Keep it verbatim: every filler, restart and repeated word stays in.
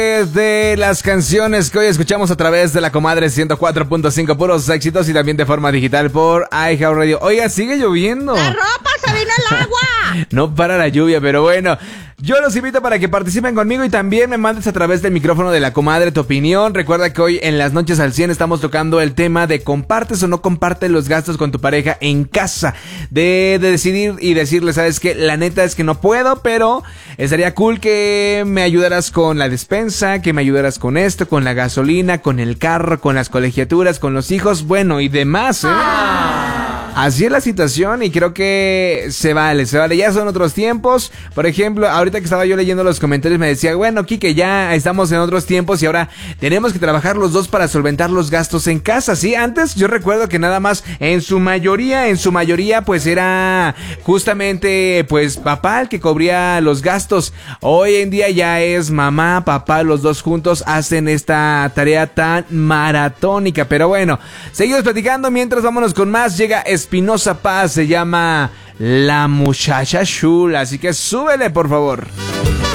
De las canciones que hoy escuchamos a través de la Comadre ciento cuatro punto cinco, puros éxitos, y también de forma digital por iHeartRadio. Oiga, sigue lloviendo. ¡La ropa se vino el agua! No para la lluvia, pero bueno. Yo los invito para que participen conmigo y también me mandes a través del micrófono de la Comadre tu opinión. Recuerda que hoy en las noches al cien estamos tocando el tema de compartes o no compartes los gastos con tu pareja en casa. De, de decidir y decirle, ¿sabes qué? La neta es que no puedo, pero estaría cool que me ayudaras con la despensa, que me ayudaras con esto, con la gasolina, con el carro, con las colegiaturas, con los hijos, bueno, y demás, ¿eh? Ah. Así es la situación y creo que se vale, se vale. Ya son otros tiempos. Por ejemplo, ahorita que estaba yo leyendo los comentarios me decía, bueno, Kike, ya estamos en otros tiempos y ahora tenemos que trabajar los dos para solventar los gastos en casa. Sí, antes yo recuerdo que nada más en su mayoría, en su mayoría pues era justamente pues papá el que cubría los gastos. Hoy en día ya es mamá, papá, los dos juntos hacen esta tarea tan maratónica. Pero bueno, seguimos platicando mientras vámonos con más. Llega Espinosa Paz, se llama La Muchacha Chula, así que súbele por favor.